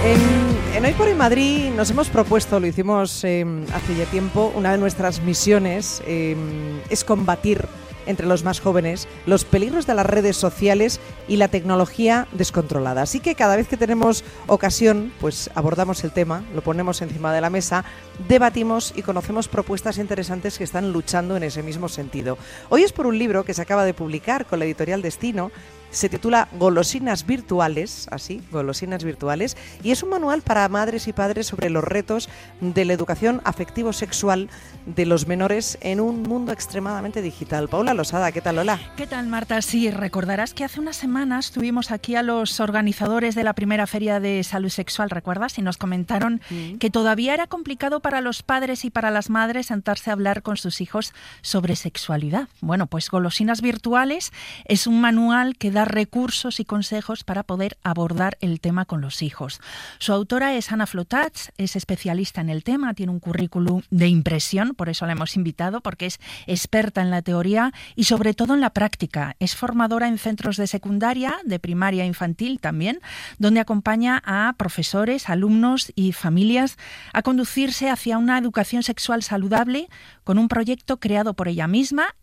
En Hoy por Hoy Madrid nos hemos propuesto, lo hicimos hace ya tiempo, una de nuestras misiones es combatir entre los más jóvenes los peligros de las redes sociales y la tecnología descontrolada. Así que cada vez que tenemos ocasión, pues abordamos el tema, lo ponemos encima de la mesa, debatimos y conocemos propuestas interesantes que están luchando en ese mismo sentido. Hoy es por un libro que se acaba de publicar con la editorial Destino. Se titula Golosinas Virtuales, así, Golosinas Virtuales, y es un manual para madres y padres sobre los retos de la educación afectivo-sexual de los menores en un mundo extremadamente digital. Paula Losada, ¿qué tal, Lola? ¿Qué tal, Marta? Sí, recordarás que hace unas semanas tuvimos aquí a los organizadores de la primera Feria de Salud Sexual, ¿recuerdas? Y nos comentaron que todavía era complicado para los padres y para las madres sentarse a hablar con sus hijos sobre sexualidad. Bueno, pues Golosinas Virtuales es un manual que da recursos y consejos para poder abordar el tema con los hijos. Su autora es Ana Flotats, es especialista en el tema, tiene un currículum de impresión, por eso la hemos invitado, porque es experta en la teoría y sobre todo en la práctica. Es formadora en centros de secundaria, de primaria infantil también, donde acompaña a profesores, alumnos y familias a conducirse hacia una educación sexual saludable con un proyecto creado por ella misma,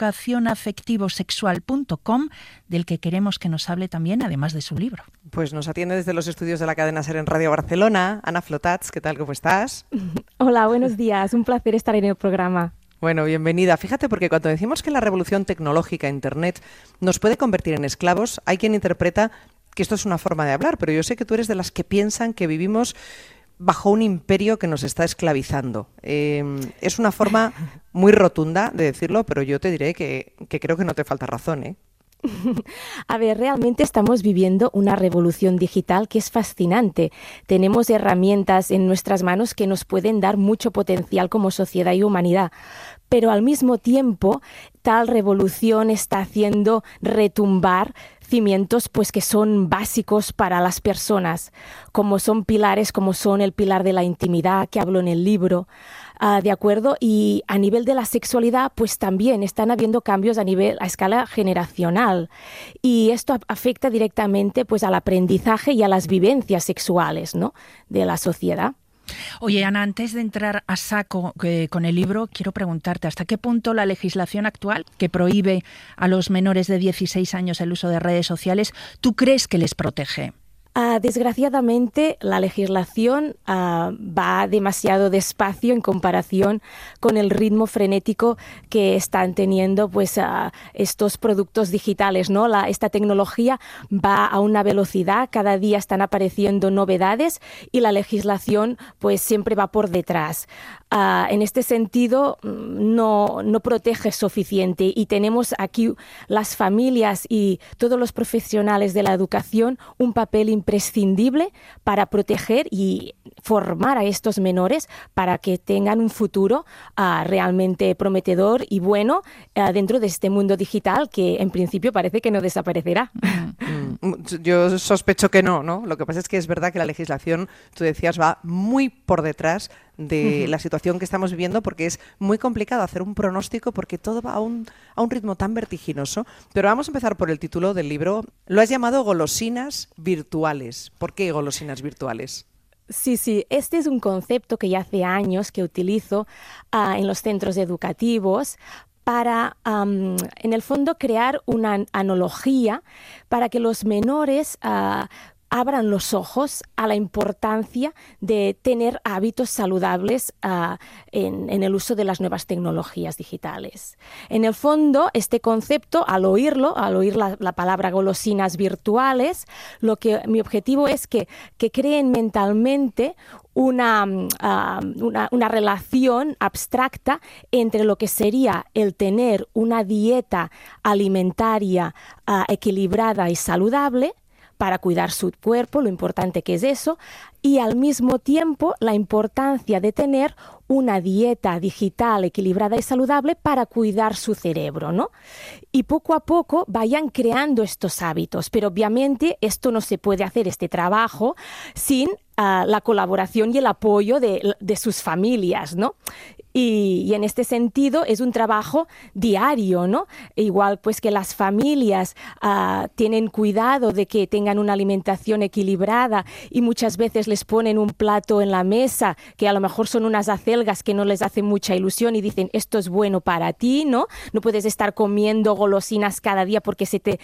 educacionafectivosexual.com, del que queremos que nos hable también, además de su libro. Pues nos atiende desde los estudios de la cadena SER en Radio Barcelona, Ana Flotats. ¿Qué tal? ¿Cómo estás? Hola, buenos días. Un placer estar en el programa. Bueno, bienvenida. Fíjate, porque cuando decimos que la revolución tecnológica, Internet, nos puede convertir en esclavos, hay quien interpreta que esto es una forma de hablar, pero yo sé que tú eres de las que piensan que vivimos bajo un imperio que nos está esclavizando. Es una forma muy rotunda de decirlo, pero yo te diré que creo que no te falta razón, ¿eh? A ver, realmente estamos viviendo una revolución digital que es fascinante. Tenemos herramientas en nuestras manos que nos pueden dar mucho potencial como sociedad y humanidad. Pero al mismo tiempo, tal revolución está haciendo retumbar cimientos pues que son básicos para las personas, como son pilares, como son el pilar de la intimidad que hablo en el libro, ¿de acuerdo? Y a nivel de la sexualidad, pues también están habiendo cambios a escala generacional, y esto afecta directamente pues al aprendizaje y a las vivencias sexuales, ¿no?, de la sociedad. Oye, Ana, antes de entrar a saco con el libro, quiero preguntarte hasta qué punto la legislación actual, que prohíbe a los menores de 16 años el uso de redes sociales, ¿tú crees que les protege? Desgraciadamente, la legislación va demasiado despacio en comparación con el ritmo frenético que están teniendo pues, estos productos digitales, ¿no? Esta tecnología va a una velocidad, cada día están apareciendo novedades y la legislación pues, siempre va por detrás. En este sentido, no protege suficiente, y tenemos aquí las familias y todos los profesionales de la educación un papel imprescindible para proteger y formar a estos menores para que tengan un futuro realmente prometedor y bueno dentro de este mundo digital que en principio parece que no desaparecerá. Yo sospecho que no, ¿no? Lo que pasa es que es verdad que la legislación, tú decías, va muy por detrás de la situación que estamos viviendo, porque es muy complicado hacer un pronóstico porque todo va a un ritmo tan vertiginoso. Pero vamos a empezar por el título del libro. Lo has llamado Golosinas Virtuales. ¿Por qué golosinas virtuales? Sí, este es un concepto que ya hace años que utilizo en los centros educativos para, en el fondo, crear una analogía para que los menores abran los ojos a la importancia de tener hábitos saludables en el uso de las nuevas tecnologías digitales. En el fondo, este concepto, al oír la palabra golosinas virtuales, mi objetivo es que creen mentalmente una relación abstracta entre lo que sería el tener una dieta alimentaria equilibrada y saludable para cuidar su cuerpo, lo importante que es eso, y al mismo tiempo la importancia de tener una dieta digital equilibrada y saludable para cuidar su cerebro, ¿no? Y poco a poco vayan creando estos hábitos, pero obviamente esto no se puede hacer, este trabajo, sin la colaboración y el apoyo de sus familias, ¿no? Y en este sentido es un trabajo diario, ¿no? Igual pues que las familias tienen cuidado de que tengan una alimentación equilibrada y muchas veces les ponen un plato en la mesa que a lo mejor son unas acelgas que no les hacen mucha ilusión y dicen esto es bueno para ti, ¿no? No puedes estar comiendo golosinas cada día porque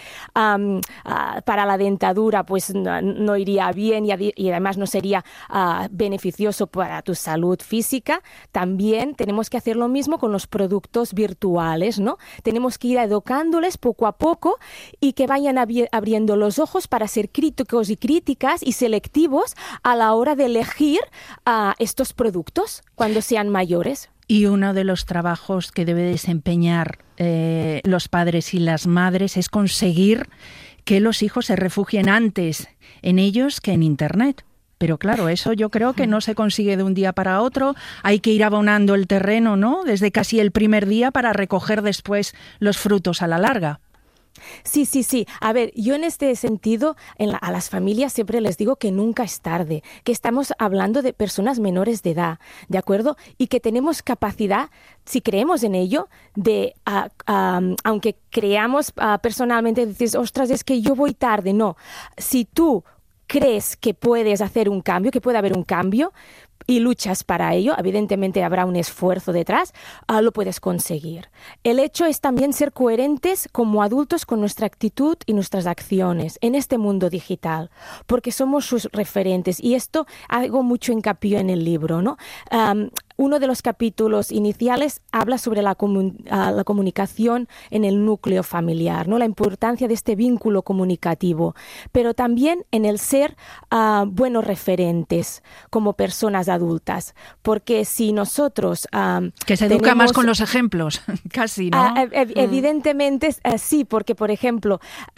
para la dentadura pues no iría bien y además no sería beneficioso para tu salud física. También tenemos que hacer lo mismo con los productos virtuales, ¿no? Tenemos que ir educándoles poco a poco y que vayan abriendo los ojos para ser críticos y críticas y selectivos a la hora de elegir estos productos cuando sean mayores. Y uno de los trabajos que debe desempeñar los padres y las madres es conseguir que los hijos se refugien antes en ellos que en Internet. Pero claro, eso yo creo que no se consigue de un día para otro. Hay que ir abonando el terreno, ¿no? Desde casi el primer día para recoger después los frutos a la larga. Sí. A ver, yo en este sentido a las familias siempre les digo que nunca es tarde, que estamos hablando de personas menores de edad, ¿de acuerdo? Y que tenemos capacidad, si creemos en ello, de, aunque creamos personalmente, dices, ostras, es que yo voy tarde. No, si tú crees que puedes hacer un cambio, que puede haber un cambio y luchas para ello, evidentemente habrá un esfuerzo detrás, lo puedes conseguir. El hecho es también ser coherentes como adultos con nuestra actitud y nuestras acciones en este mundo digital, porque somos sus referentes y esto hago mucho hincapié en el libro, ¿no? Uno de los capítulos iniciales habla sobre la comunicación en el núcleo familiar, ¿no? La importancia de este vínculo comunicativo, pero también en el ser buenos referentes como personas adultas, porque si nosotros que se educa más con los ejemplos, casi, ¿no? Evidentemente sí, porque por ejemplo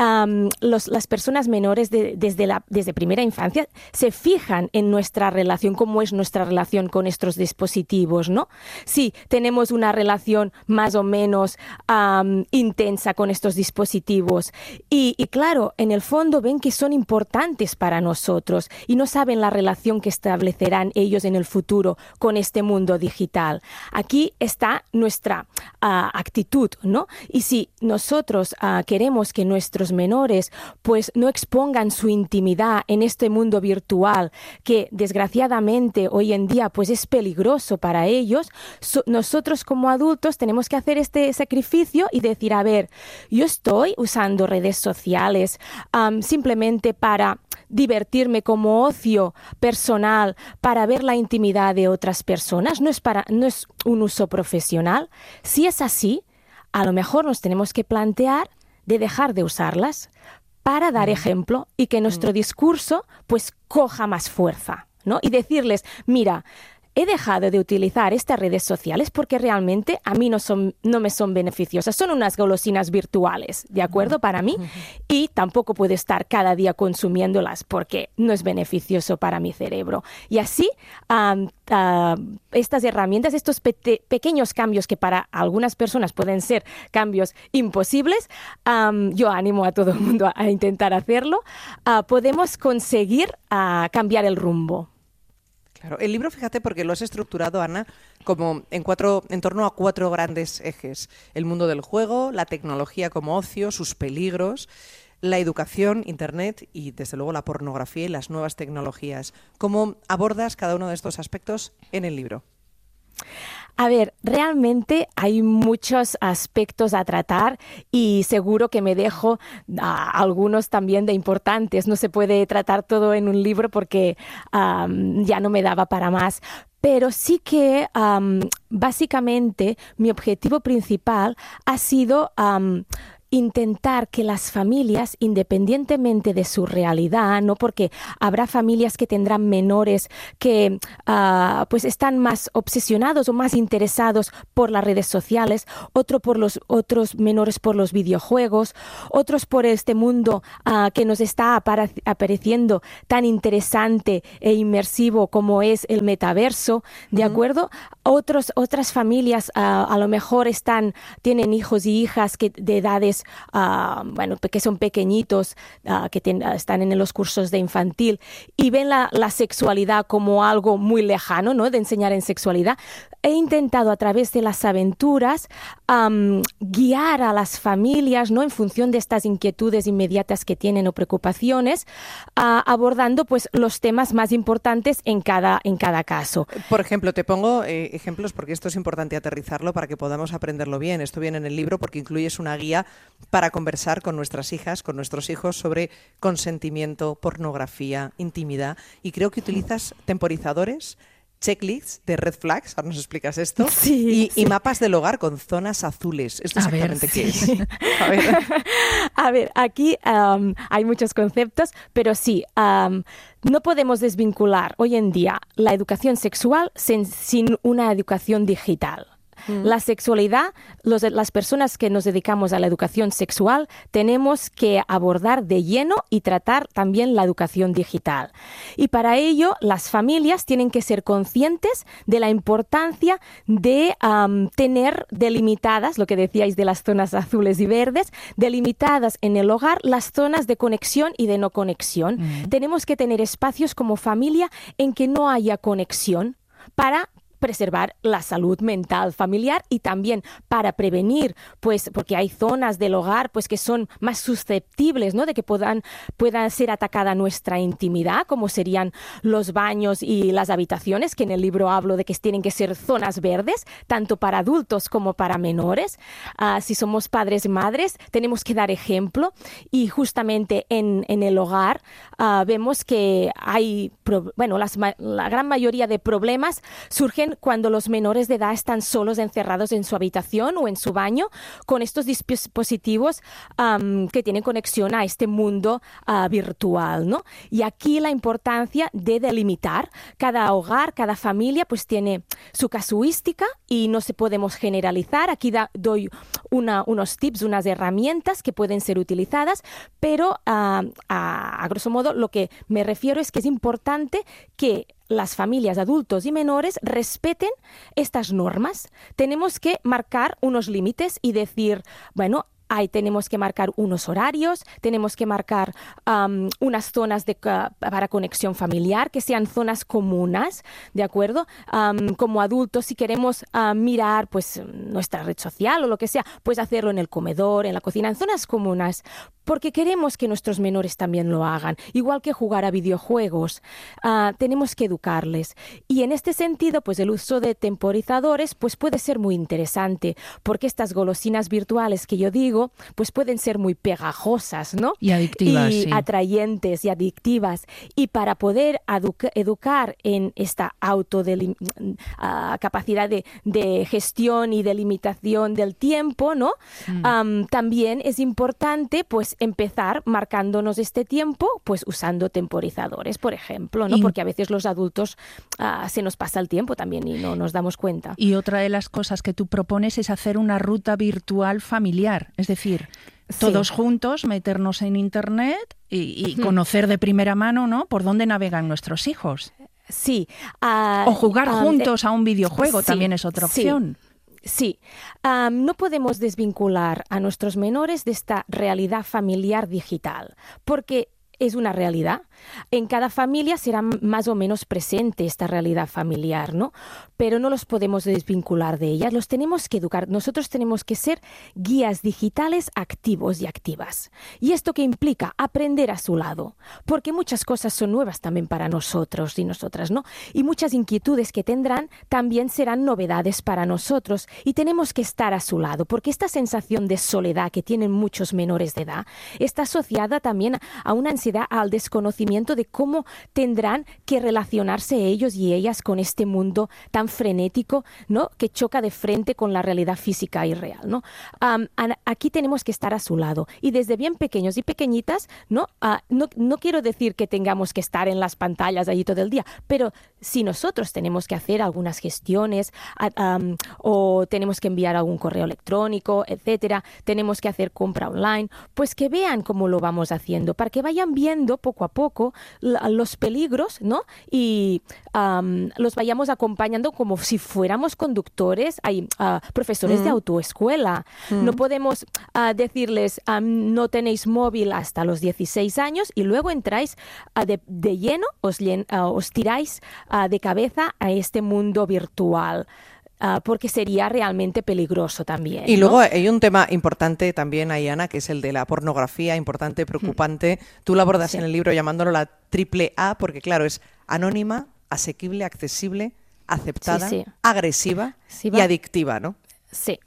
las personas menores desde primera infancia se fijan en nuestra relación, cómo es nuestra relación con estos dispositivos, ¿no? Sí, tenemos una relación más o menos intensa con estos dispositivos y claro, en el fondo ven que son importantes para nosotros y no saben la relación que establecerán ellos en el futuro con este mundo digital. Aquí está nuestra actitud, ¿no? Y si nosotros queremos que nuestros menores pues no expongan su intimidad en este mundo virtual que desgraciadamente hoy en día pues es peligroso para ellos, nosotros como adultos tenemos que hacer este sacrificio y decir, a ver, yo estoy usando redes sociales simplemente para divertirme como ocio personal, para ver la intimidad de otras personas, no es un uso profesional. Si es así, a lo mejor nos tenemos que plantear de dejar de usarlas para dar ejemplo y que nuestro discurso pues coja más fuerza, ¿no? Y decirles, mira, he dejado de utilizar estas redes sociales porque realmente a mí no me son beneficiosas. Son unas golosinas virtuales, ¿de acuerdo? Para mí. Y tampoco puedo estar cada día consumiéndolas porque no es beneficioso para mi cerebro. Y así, estas herramientas, estos pequeños cambios que para algunas personas pueden ser cambios imposibles, yo animo a todo el mundo a intentar hacerlo, podemos conseguir cambiar el rumbo. Claro, el libro, fíjate, porque lo has estructurado, Ana, como en torno a 4 grandes ejes. El mundo del juego, la tecnología como ocio, sus peligros, la educación, Internet y, desde luego, la pornografía y las nuevas tecnologías. ¿Cómo abordas cada uno de estos aspectos en el libro? A ver, realmente hay muchos aspectos a tratar y seguro que me dejo algunos también de importantes. No se puede tratar todo en un libro porque ya no me daba para más. Pero sí que básicamente mi objetivo principal ha sido intentar que las familias, independientemente de su realidad, ¿no? Porque habrá familias que tendrán menores que pues están más obsesionados o más interesados por las redes sociales, otros menores por los videojuegos, otros por este mundo que nos está apareciendo tan interesante e inmersivo como es el metaverso, ¿de acuerdo? Otras familias a lo mejor tienen hijos y hijas de edades, que son pequeñitos, están en los cursos de infantil y ven la sexualidad como algo muy lejano, ¿no? De enseñar en sexualidad. He intentado a través de las aventuras guiar a las familias, ¿no? En función de estas inquietudes inmediatas que tienen o preocupaciones, abordando pues los temas más importantes en cada caso. Por ejemplo, te pongo ejemplos porque esto es importante aterrizarlo para que podamos aprenderlo bien. Esto viene en el libro porque incluyes una guía para conversar con nuestras hijas, con nuestros hijos sobre consentimiento, pornografía, intimidad, y creo que utilizas temporizadores, checklists de red flags, ahora nos explicas esto, sí. Y mapas del hogar con zonas azules. ¿Esto exactamente qué es? A ver, aquí hay muchos conceptos, pero sí, no podemos desvincular hoy en día la educación sexual sin una educación digital. La sexualidad, las personas que nos dedicamos a la educación sexual, tenemos que abordar de lleno y tratar también la educación digital. Y para ello, las familias tienen que ser conscientes de la importancia de tener delimitadas, lo que decíais de las zonas azules y verdes, delimitadas en el hogar las zonas de conexión y de no conexión. Tenemos que tener espacios como familia en que no haya conexión para preservar la salud mental familiar y también para prevenir, pues porque hay zonas del hogar pues que son más susceptibles, ¿no? De que puedan ser atacada nuestra intimidad, como serían los baños y las habitaciones, que en el libro hablo de que tienen que ser zonas verdes, tanto para adultos como para menores. Si somos padres y madres, tenemos que dar ejemplo y justamente en el hogar vemos que hay, la gran mayoría de problemas surgen cuando los menores de edad están solos, encerrados en su habitación o en su baño con estos dispositivos que tienen conexión a este mundo virtual, ¿no? Y aquí la importancia de delimitar. Cada hogar, cada familia pues tiene su casuística y no se podemos generalizar. Aquí doy unos tips, unas herramientas que pueden ser utilizadas, pero a grosso modo lo que me refiero es que es importante que las familias, adultos y menores, respeten estas normas. Tenemos que marcar unos límites y decir, ahí tenemos que marcar unos horarios, tenemos que marcar unas zonas para conexión familiar, que sean zonas comunes, ¿de acuerdo? Como adultos, si queremos mirar pues nuestra red social o lo que sea, pues hacerlo en el comedor, en la cocina, en zonas comunes, porque queremos que nuestros menores también lo hagan. Igual que jugar a videojuegos, tenemos que educarles. Y en este sentido, pues el uso de temporizadores pues puede ser muy interesante, porque estas golosinas virtuales que yo digo, pues pueden ser muy pegajosas, ¿no? Y adictivas, y sí. atrayentes y adictivas. Y para poder educar en esta capacidad de gestión y de limitación del tiempo, ¿no? También es importante, pues, empezar marcándonos este tiempo, pues usando temporizadores, por ejemplo, ¿no? Porque a veces los adultos se nos pasa el tiempo también y no nos damos cuenta. Y otra de las cosas que tú propones es hacer una ruta virtual familiar, es decir, todos juntos meternos en internet y conocer de primera mano, ¿no?, por dónde navegan nuestros hijos. Sí. O jugar juntos a un videojuego también es otra opción. Sí, no podemos desvincular a nuestros menores de esta realidad familiar digital, porque es una realidad. En cada familia será más o menos presente esta realidad familiar, ¿no? Pero no los podemos desvincular de ellas, los tenemos que educar. Nosotros tenemos que ser guías digitales activos y activas. ¿Y esto qué implica? Aprender a su lado, porque muchas cosas son nuevas también para nosotros y nosotras, ¿no? Y muchas inquietudes que tendrán también serán novedades para nosotros y tenemos que estar a su lado, porque esta sensación de soledad que tienen muchos menores de edad está asociada también a una ansiedad se da al desconocimiento de cómo tendrán que relacionarse ellos y ellas con este mundo tan frenético, ¿no? Que choca de frente con la realidad física y real, ¿no? Aquí tenemos que estar a su lado y desde bien pequeños y pequeñitas, ¿no? No quiero decir que tengamos que estar en las pantallas allí todo el día, pero si nosotros tenemos que hacer algunas gestiones o tenemos que enviar algún correo electrónico, etcétera, tenemos que hacer compra online, pues que vean cómo lo vamos haciendo, para que vayan viendo poco a poco los peligros, ¿no? Y los vayamos acompañando como si fuéramos conductores, profesores de autoescuela. No podemos decirles, no tenéis móvil hasta los 16 años y luego entráis de lleno, os tiráis de cabeza a este mundo virtual. Porque sería realmente peligroso también. Y ¿no? luego hay un tema importante también, Ana, que es el de la pornografía, importante, preocupante. Tú lo abordas en el libro llamándolo la triple A, porque claro, es anónima, asequible, accesible, aceptada, agresiva y adictiva, ¿no? Sí.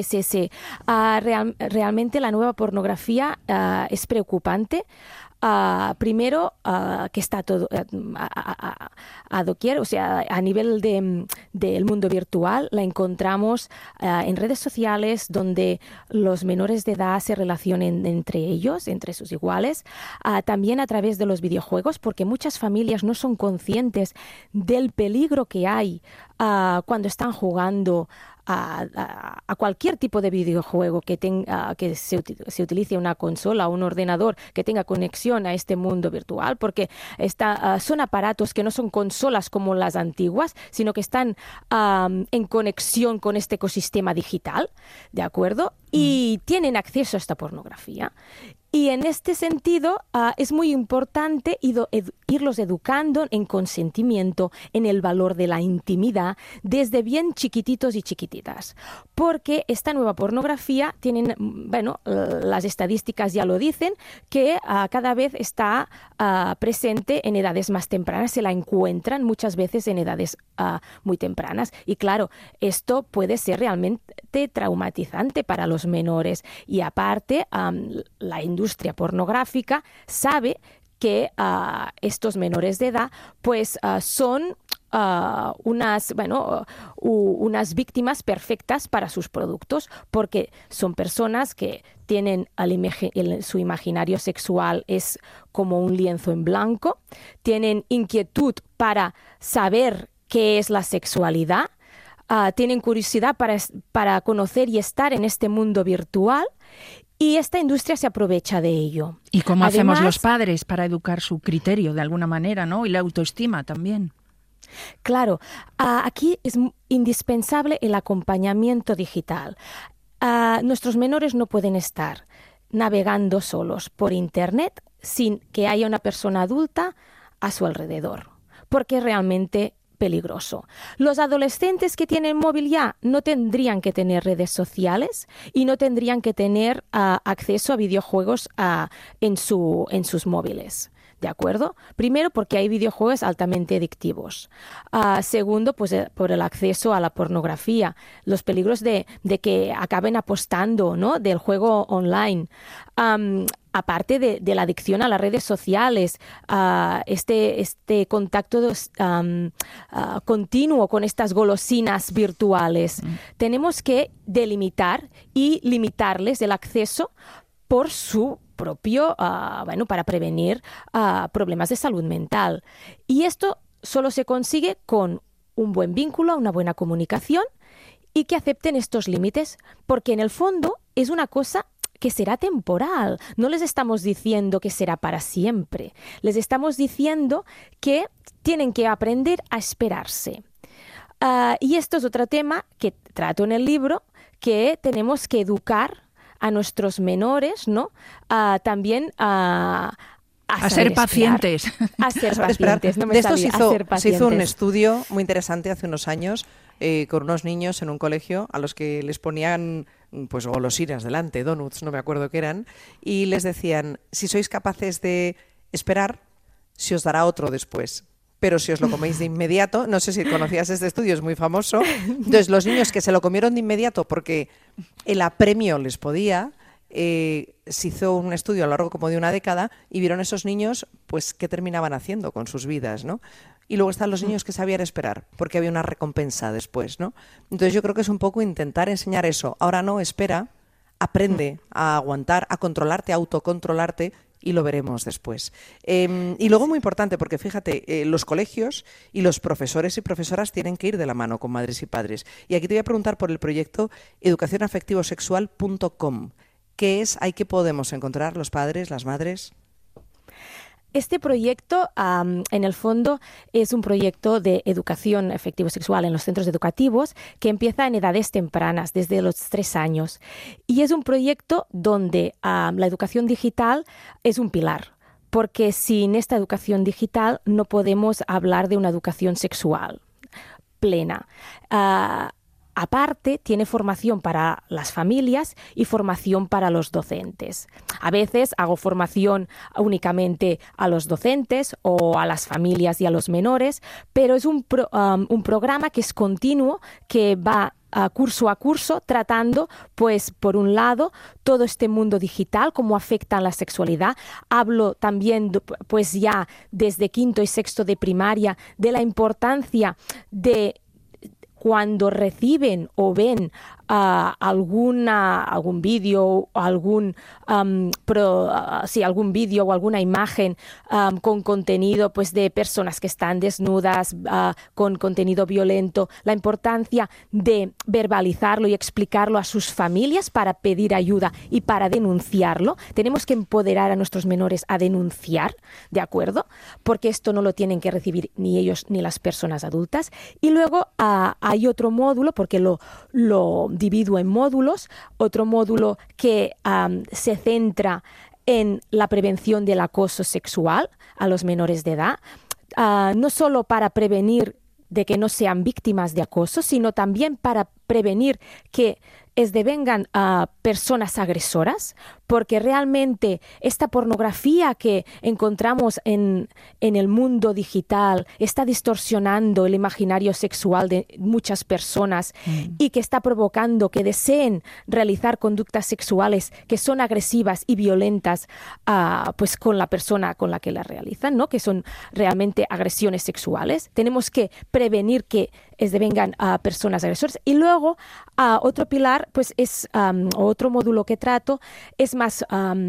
Realmente la nueva pornografía es preocupante. Primero, que está todo a doquier, o sea, a nivel del mundo virtual, la encontramos en redes sociales donde los menores de edad se relacionen entre ellos, entre sus iguales, también a través de los videojuegos, porque muchas familias no son conscientes del peligro que hay cuando están jugando a cualquier tipo de videojuego que se utilice una consola o un ordenador que tenga conexión a este mundo virtual, porque son aparatos que no son consolas como las antiguas, sino que están en conexión con este ecosistema digital, ¿de acuerdo? Y tienen acceso a esta pornografía. Y en este sentido es muy importante irlos educando en consentimiento, en el valor de la intimidad, desde bien chiquititos y chiquititas. Porque esta nueva pornografía las estadísticas ya lo dicen, que cada vez está presente en edades más tempranas, se la encuentran muchas veces en edades muy tempranas. Y claro, esto puede ser realmente traumatizante para los menores. Y aparte, la industria pornográfica sabe que estos menores de edad pues son unas víctimas perfectas para sus productos, porque son personas que tienen su imaginario sexual es como un lienzo en blanco, tienen inquietud para saber qué es la sexualidad, tienen curiosidad para conocer y estar en este mundo virtual. Y esta industria se aprovecha de ello. ¿Y cómo hacemos los padres para educar su criterio de alguna manera, ¿no? Y la autoestima también. Claro, aquí es indispensable el acompañamiento digital. Nuestros menores no pueden estar navegando solos por Internet sin que haya una persona adulta a su alrededor, porque es realmente peligroso. Los adolescentes que tienen móvil ya no tendrían que tener redes sociales y no tendrían que tener acceso a videojuegos en sus móviles. ¿De acuerdo? Primero, porque hay videojuegos altamente adictivos. Segundo, pues por el acceso a la pornografía, los peligros de que acaben apostando, ¿no? Del juego online. Aparte de la adicción a las redes sociales, este contacto continuo con estas golosinas virtuales. Tenemos que delimitar y limitarles el acceso por su propio, para prevenir problemas de salud mental. Y esto solo se consigue con un buen vínculo, una buena comunicación y que acepten estos límites, porque en el fondo es una cosa que será temporal. No les estamos diciendo que será para siempre. Les estamos diciendo que tienen que aprender a esperarse. Y esto es otro tema que trato en el libro, que tenemos que educar a nuestros menores, ¿no? También a ser pacientes. A ser pacientes. No me de esto salía, se hizo un estudio muy interesante hace unos años con unos niños en un colegio a los que les ponían pues golosinas delante, donuts, no me acuerdo qué eran, y les decían, si sois capaces de esperar, se os dará otro después. Pero si os lo coméis de inmediato, no sé si conocías este estudio, es muy famoso. Entonces, los niños que se lo comieron de inmediato porque el apremio les podía, se hizo un estudio a lo largo como de una década y vieron esos niños pues qué terminaban haciendo con sus vidas, ¿no? Y luego están los niños que sabían esperar, porque había una recompensa después, ¿no? Entonces yo creo que es un poco intentar enseñar eso. Ahora no, espera, aprende a aguantar, a controlarte, a autocontrolarte, y lo veremos después. Y luego muy importante, porque fíjate, los colegios y los profesores y profesoras tienen que ir de la mano con madres y padres. Y aquí te voy a preguntar por el proyecto educacionafectivosexual.com. ¿Qué es? ¿Ahí qué podemos encontrar los padres, las madres? Este proyecto, en el fondo, es un proyecto de educación afectivo-sexual en los centros educativos que empieza en edades tempranas, desde los 3 años. Y es un proyecto donde la educación digital es un pilar, porque sin esta educación digital no podemos hablar de una educación sexual plena. Aparte, tiene formación para las familias y formación para los docentes. A veces hago formación únicamente a los docentes o a las familias y a los menores, pero es un programa que es continuo, que va curso a curso, tratando, pues, por un lado, todo este mundo digital, cómo afecta a la sexualidad. Hablo también, pues ya desde 5º y 6º de primaria, de la importancia de cuando reciben o ven algún vídeo, algún vídeo o alguna imagen con contenido, pues, de personas que están desnudas, con contenido violento, la importancia de verbalizarlo y explicarlo a sus familias para pedir ayuda y para denunciarlo. Tenemos que empoderar a nuestros menores a denunciar, ¿de acuerdo? Porque esto no lo tienen que recibir ni ellos ni las personas adultas. Y luego hay otro módulo, porque lo divido en módulos, otro módulo que se centra en la prevención del acoso sexual a los menores de edad, no solo para prevenir de que no sean víctimas de acoso, sino también para prevenir que devengan personas agresoras, porque realmente esta pornografía que encontramos en el mundo digital está distorsionando el imaginario sexual de muchas personas y que está provocando que deseen realizar conductas sexuales que son agresivas y violentas, pues con la persona con la que la realizan, ¿no? Que son realmente agresiones sexuales. Tenemos que prevenir que devengan personas agresoras. Y luego otro pilar, pues es otro módulo que trato, es más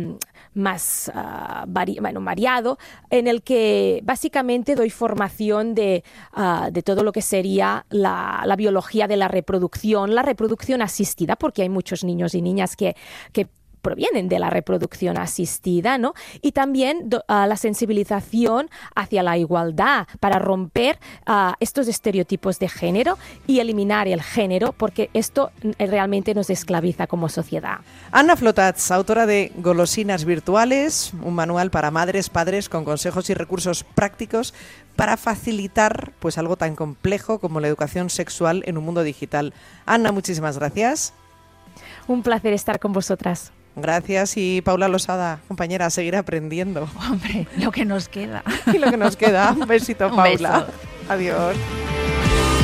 variado, en el que básicamente doy formación de todo lo que sería la biología de la reproducción asistida, porque hay muchos niños y niñas que provienen de la reproducción asistida, ¿no? Y también la sensibilización hacia la igualdad para romper estos estereotipos de género y eliminar el género, porque esto realmente nos esclaviza como sociedad. Anna Flotats, autora de Golosinas Virtuales, un manual para madres, padres con consejos y recursos prácticos para facilitar, pues, algo tan complejo como la educación sexual en un mundo digital. Anna, muchísimas gracias. Un placer estar con vosotras. Gracias. Y Paula Losada, compañera, a seguir aprendiendo. Hombre, lo que nos queda. Y lo que nos queda. Un besito, Paula. Un beso. Adiós.